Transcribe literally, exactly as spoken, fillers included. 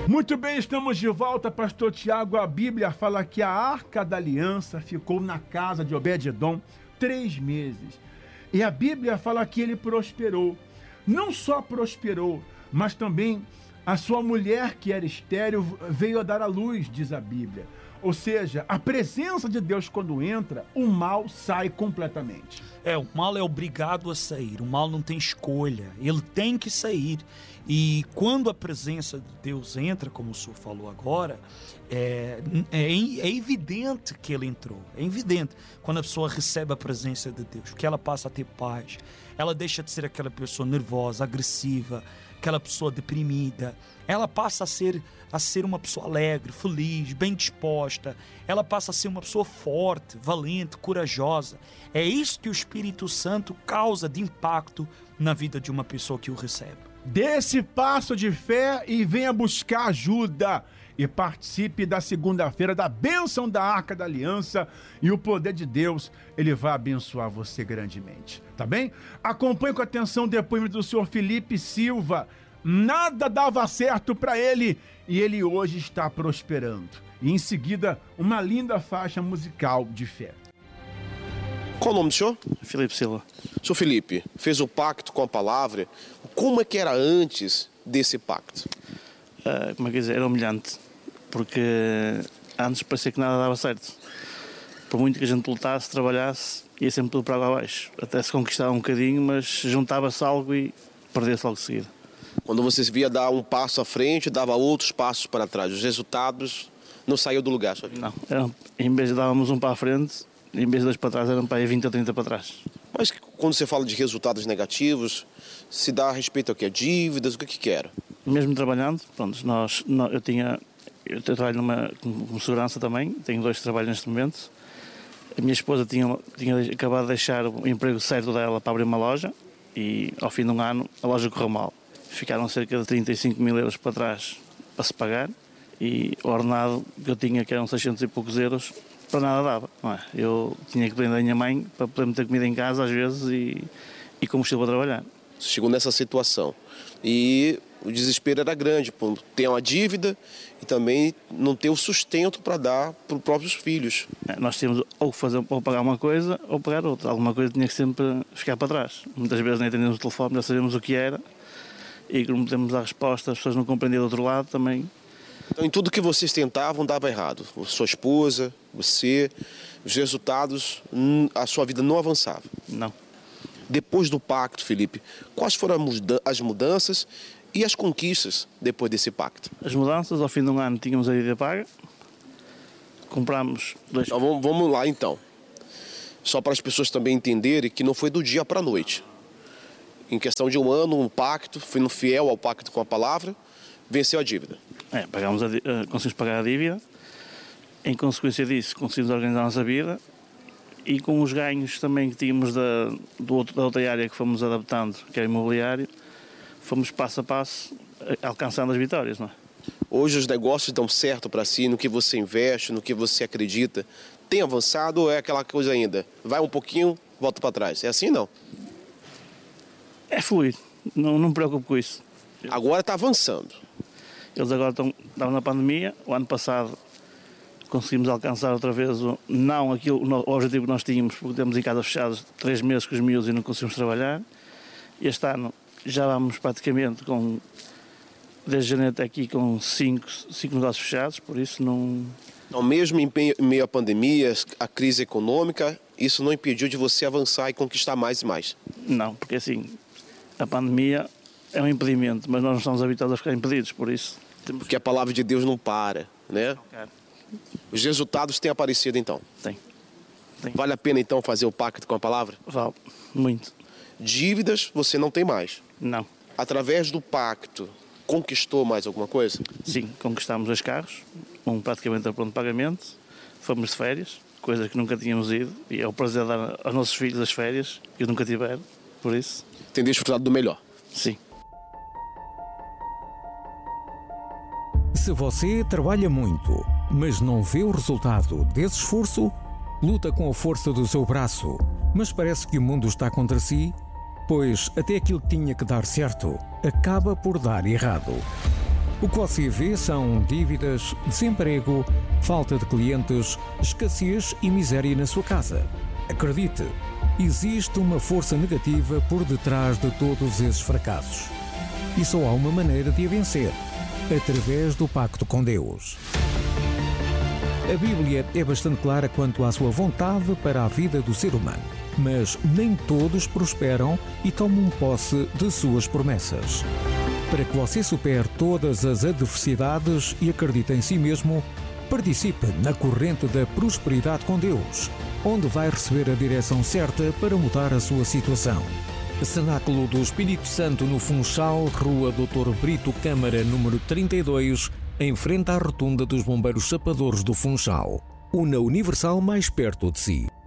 Muito bem, estamos de volta, pastor Tiago. A Bíblia fala que a Arca da Aliança ficou na casa de Obed-edom três meses. E a Bíblia fala que ele prosperou. Não só prosperou, mas também a sua mulher, que era estéril, veio a dar à luz, diz a Bíblia. Ou seja, a presença de Deus quando entra, o mal sai completamente. É, o mal é obrigado a sair, o mal não tem escolha, ele tem que sair. E quando a presença de Deus entra, como o senhor falou agora, é, é, é evidente que ele entrou, é evidente quando a pessoa recebe a presença de Deus, que ela passa a ter paz, ela deixa de ser aquela pessoa nervosa, agressiva, aquela pessoa deprimida, ela passa a ser, a ser uma pessoa alegre, feliz, bem disposta, ela passa a ser uma pessoa forte, valente, corajosa. É isso que o Espírito Santo causa de impacto na vida de uma pessoa que o recebe. Dê esse passo de fé e venha buscar ajuda. E participe da segunda-feira da bênção da Arca da Aliança, e o poder de Deus, ele vai abençoar você grandemente, tá bem? Acompanhe com atenção o depoimento do senhor Felipe Silva. Nada dava certo para ele e ele hoje está prosperando. E em seguida, uma linda faixa musical de fé. Qual o nome do senhor? Felipe Silva. Senhor Felipe, fez o pacto com a palavra. Como é que era antes desse pacto? Uh, como é que dizer, era humilhante, porque antes parecia que nada dava certo. Por muito que a gente lutasse, trabalhasse, ia sempre tudo para água abaixo. Até se conquistava um bocadinho, mas juntava-se algo e perdia-se logo de seguida. Quando você via dar um passo à frente, dava outros passos para trás. Os resultados não saíam do lugar, sabe? Não, era, em vez de dávamos um para a frente, em vez de dois para trás, eram para aí vinte ou trinta para trás. Mas quando você fala de resultados negativos, se dá a respeito ao que? Dívidas, o que que que era? Mesmo trabalhando, pronto, nós, nós, eu tinha, eu trabalho numa, como segurança também, tenho dois trabalhos neste momento. A minha esposa tinha, tinha acabado de deixar o emprego certo dela para abrir uma loja e ao fim de um ano a loja correu mal. Ficaram cerca de trinta e cinco mil euros para trás para se pagar e o ordenado que eu tinha, que eram seiscentos e poucos euros, para nada dava. Não é? Eu tinha que depender da minha mãe para poder meter comida em casa às vezes e, e combustível para trabalhar. Chegou nessa situação e o desespero era grande, por ter uma dívida e também não ter o sustento para dar para os próprios filhos. É, nós tínhamos ou, fazer, ou pagar uma coisa ou pagar outra. Alguma coisa tinha que sempre ficar para trás. Muitas vezes nem atendemos o telefone, já sabemos o que era e como temos dar resposta, as pessoas não compreendiam do outro lado também. Então, em tudo que vocês tentavam, dava errado. Sua esposa, você, os resultados, a sua vida não avançava. Não. Depois do pacto, Felipe, quais foram as mudanças e as conquistas depois desse pacto? As mudanças, ao fim de um ano tínhamos a dívida paga, comprámos dois... Então, vamos, vamos lá então, só para as pessoas também entenderem que não foi do dia para a noite. Em questão de um ano, um pacto, fui fiel ao pacto com a palavra, venceu a dívida. É, pagámos a, uh, conseguimos pagar a dívida, em consequência disso conseguimos organizar a nossa vida e com os ganhos também que tínhamos da, do outro, da outra área que fomos adaptando, que é o imobiliário, fomos passo a passo alcançando as vitórias, não é? Hoje os negócios dão certo para si, no que você investe, no que você acredita. Tem avançado ou é aquela coisa ainda? Vai um pouquinho, volta para trás. É assim não? É fluido, não, não me preocupo com isso. Agora está avançando. Eles agora estão, estavam na pandemia, o ano passado conseguimos alcançar outra vez o, não aquilo, o objetivo que nós tínhamos, porque temos em casa fechados três meses com os miúdos e não conseguimos trabalhar. Este ano já vamos praticamente com, desde janeiro até aqui, com cinco, cinco negócios fechados, por isso não... Então, mesmo em meio à pandemia, a crise econômica, isso não impediu de você avançar e conquistar mais e mais? Não, porque assim, a pandemia é um impedimento, mas nós não estamos habituados a ficar impedidos, por isso... Temos... Porque a palavra de Deus não para, né? Não quero. Os resultados têm aparecido então? Tem. Tem. Vale a pena então fazer o pacto com a palavra? Vale, muito. Dívidas você não tem mais? Não. Através do pacto, conquistou mais alguma coisa? Sim, conquistámos dois carros, um praticamente a pronto de pagamento, fomos de férias, coisas que nunca tínhamos ido, e é o prazer de dar aos nossos filhos as férias, que eu nunca tiveram, por isso... Tem desfrutado do melhor? Sim. Se você trabalha muito, mas não vê o resultado desse esforço, luta com a força do seu braço, mas parece que o mundo está contra si, pois até aquilo que tinha que dar certo acaba por dar errado. O que você vê são dívidas, desemprego, falta de clientes, escassez e miséria na sua casa. Acredite, existe uma força negativa por detrás de todos esses fracassos. E só há uma maneira de a vencer, através do pacto com Deus. A Bíblia é bastante clara quanto à sua vontade para a vida do ser humano, mas nem todos prosperam e tomam posse de suas promessas. Para que você supere todas as adversidades e acredite em si mesmo, participe na corrente da prosperidade com Deus, onde vai receber a direção certa para mudar a sua situação. Cenáculo do Espírito Santo no Funchal, Rua doutor Brito Câmara, número trinta e dois, em frente à rotunda dos Bombeiros Chapadores do Funchal. Una Universal mais perto de si.